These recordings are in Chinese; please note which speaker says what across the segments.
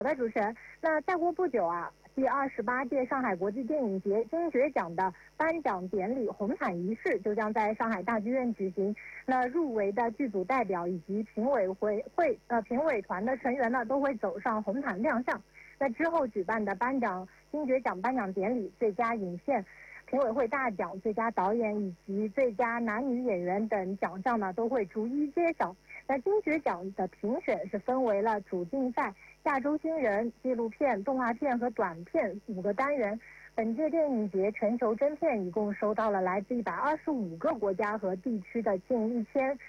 Speaker 1: 好的，主持人。那再过不久啊，第28届上海国际电影节金爵奖的颁奖典礼红毯仪式就将在上海大剧院举行。那入围的剧组代表以及评委团的成员呢，都会走上红毯亮相。那之后举办的金爵奖颁奖典礼，最佳影片评委会大奖、最佳导演以及最佳男女演员等奖项呢，都会逐一揭晓。那金爵奖的评选是分为了主竞赛、亚洲新人、纪录片、动画片和短片5个单元。本届电影节全球征片一共收到了来自125个国家和地区的近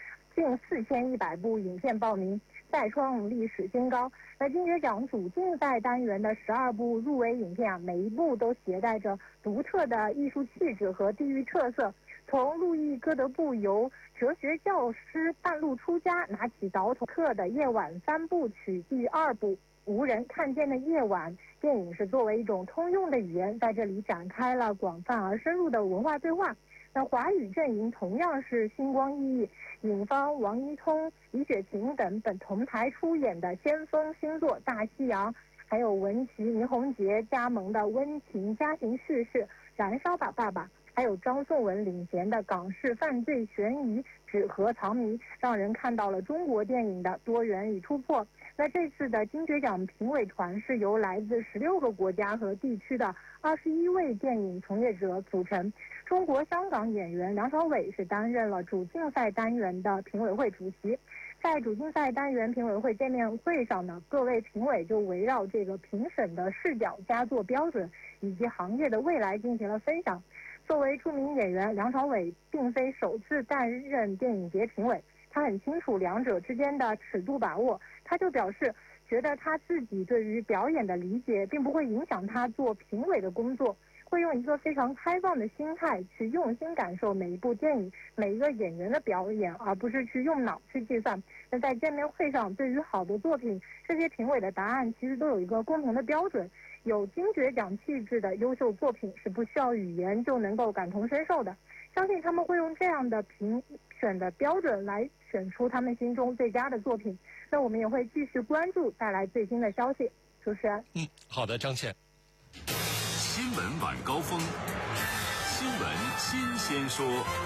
Speaker 1: 4100部影片报名，再创历史新高。那金爵奖主竞赛单元的12部入围影片啊，每一部都携带着独特的艺术气质和地域特色。从路易·戈德布由哲学教师半路出家拿起刀头刻的夜晚3部曲第2部无人看见的夜晚，电影是作为一种通用的语言，在这里展开了广泛而深入的文化对话。那华语阵营同样是星光熠熠，尹芳、王一通、李雪琴等本同台出演的先锋新作《大西洋》，还有文琪、倪虹洁加盟的温情家庭叙事《燃烧吧，爸爸》，还有张颂文领衔的港式犯罪悬疑《纸盒藏谜》，让人看到了中国电影的多元与突破。那这次的金爵奖评委团是由来自16个国家和地区的21位电影从业者组成。中国香港演员梁朝伟是担任了主竞赛单元的评委会主席。在主竞赛单元评委会见面会上呢，各位评委就围绕这个评审的视角、佳作标准以及行业的未来进行了分享。作为著名演员，梁朝伟并非首次担任电影节评委，他很清楚两者之间的尺度把握。他就表示，觉得他自己对于表演的理解并不会影响他做评委的工作，会用一个非常开放的心态去用心感受每一部电影、每一个演员的表演，而不是去用脑去计算。那在见面会上，对于好的作品，这些评委的答案其实都有一个共同的标准。有金爵奖气质的优秀作品是不需要语言就能够感同身受的。相信他们会用这样的评选的标准来选出他们心中最佳的作品。那我们也会继续关注，带来最新的消息。主持人，
Speaker 2: 好的，张倩。
Speaker 3: 新闻晚高峰，新闻新鲜说。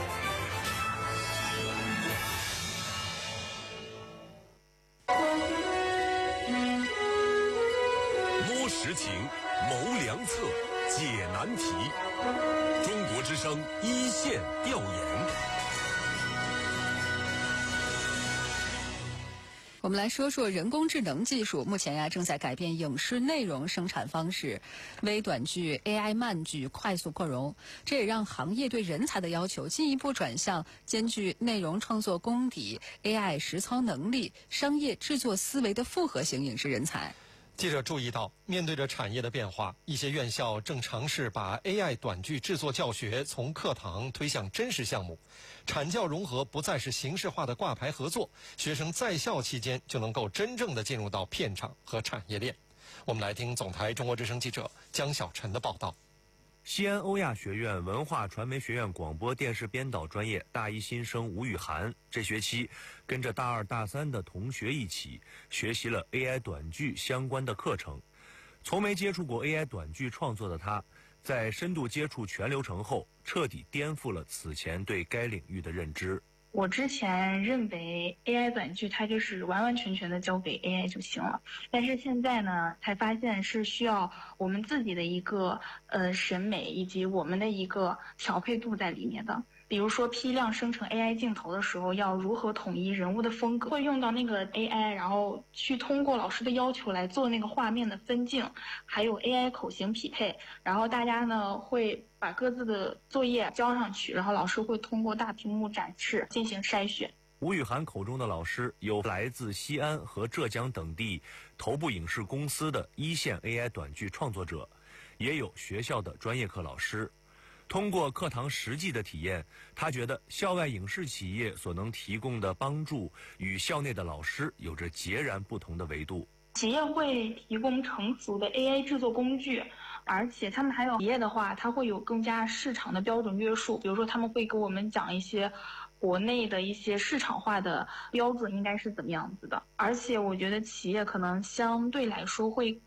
Speaker 4: 摸实情，谋良策，解难题。中国之声一线调研。
Speaker 5: 我们来说说人工智能技术，目前正在改变影视内容生产方式，微短剧、AI 慢剧快速扩容，这也让行业对人才的要求进一步转向兼具内容创作功底、AI 实操能力、商业制作思维的复合型影视人才。
Speaker 2: 记者注意到，面对着产业的变化，一些院校正尝试把 AI 短剧制作教学从课堂推向真实项目，产教融合不再是形式化的挂牌合作，学生在校期间就能够真正的进入到片场和产业链。我们来听总台中国之声记者江小晨的报道。
Speaker 6: 西安欧亚学院文化传媒学院广播电视编导专业大一新生吴雨涵，这学期跟着大二大三的同学一起学习了 AI 短剧相关的课程。从没接触过 AI 短剧创作的他，在深度接触全流程后，彻底颠覆了此前对该领域的认知。
Speaker 7: 我之前认为 AI 短剧它就是完完全全的交给 AI 就行了，但是现在呢，才发现是需要我们自己的一个审美以及我们的一个调配度在里面的。比如说批量生成 AI 镜头的时候，要如何统一人物的风格，会用到那个 AI， 然后去通过老师的要求来做那个画面的分镜，还有 AI 口型匹配，然后大家呢会把各自的作业交上去，然后老师会通过大屏幕展示进行筛选。
Speaker 6: 吴雨涵口中的老师有来自西安和浙江等地头部影视公司的一线 AI 短剧创作者，也有学校的专业课老师。通过课堂实际的体验，他觉得校外影视企业所能提供的帮助与校内的老师有着截然不同的维度。
Speaker 7: 企业会提供成熟的 AI 制作工具，而且他们还有企业的话，它会有更加市场的标准约束，比如说他们会给我们讲一些国内的一些市场化的标准应该是怎么样子的。而且我觉得企业可能相对来说会